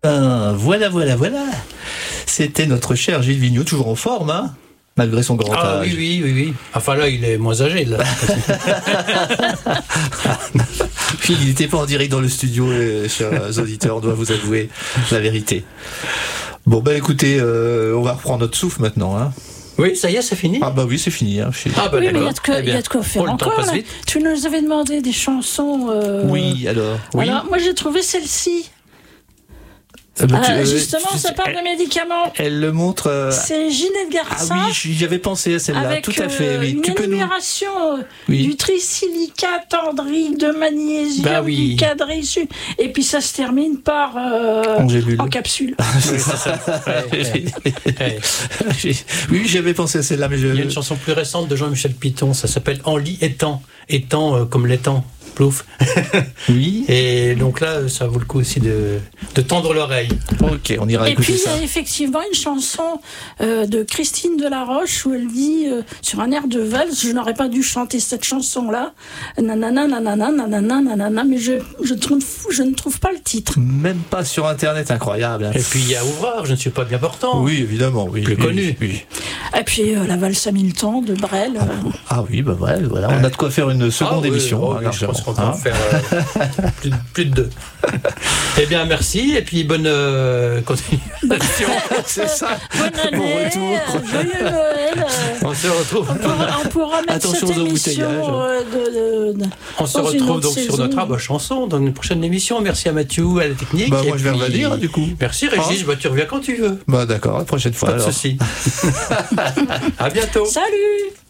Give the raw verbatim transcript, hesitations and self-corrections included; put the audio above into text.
Ah, voilà, voilà, voilà. C'était notre cher Gilles Vigneault, toujours en forme, hein, malgré son grand Ah âge. oui, oui, oui, oui. Enfin là, il est moins âgé, là. Puis il n'était pas en direct dans le studio, euh, chers auditeurs, on doit vous avouer la vérité. Bon, ben écoutez, euh, on va reprendre notre souffle maintenant, hein. Oui, ça y est, c'est fini. Ah bah oui, c'est fini. Hein, chez... Ah bah oui, mais il y d'accord. a de quoi, Eh il y bien, a de quoi faire oh, le temps encore. passe Là. vite. Tu nous avais demandé des chansons. euh, Oui, alors. Oui. Alors, moi, j'ai trouvé celle-ci. Euh, bah, tu- Ah, euh, justement, tu- ça parle elle, de médicaments. elle le montre. euh, C'est Ginette Ah Garça. oui, j'y avais pensé à celle-là. Avec Tout à fait. euh, Oui. une Tu peux nous. énumération euh, Oui. du trisilicate, andride, de magnésium, Bah oui. du quadrisu. Et puis ça se termine par euh, Angélule. en capsule. Oui, c'est ça. Ouais, ouais. Ouais. Oui, j'avais pensé à celle-là, mais je. Il y a une chanson plus récente de Jean-Michel Piton, ça s'appelle En lit étang. Étang euh, comme l'étang. Plouf. Oui. Et donc là, ça vaut le coup aussi de, de tendre l'oreille. Ok, on ira Et puis écouter il y ça. a effectivement une chanson euh, de Christine Delaroche où elle dit euh, sur un air de valse, je n'aurais pas dû chanter cette chanson-là, nanana nanana nanana nanana, mais je je trouve je ne trouve pas le titre. Même pas sur Internet, incroyable. Hein. Et puis il y a Ouvrard, je ne suis pas bien portant. Oui, évidemment, oui. Plus oui, connu. oui. Et puis euh, la valse à mille temps de Brel. euh, Ah oui, bah ouais, voilà, on a de quoi faire une seconde Ah oui, émission. oh hein, oui, je pense qu'on peut hein. en faire euh, plus, de- plus de deux. Eh bien, merci, et puis bonne euh, continuation. C'est ça. Bonne année, Bon retour. euh, joyeux Noël. euh, On se retrouve, on, pourra, on pourra mettre Attention cette aux émission embouteillages. euh, de, de, de- on se dans une retrouve autre donc sur saison. notre arbre chanson dans une prochaine émission. Merci à Mathieu, à la technique. Bah, et moi, je vais puis- revenir, du coup. Merci Régis, Hein bah, tu reviens quand tu veux. Bah d'accord, la prochaine fois Pas de alors. souci. À bientôt. Salut.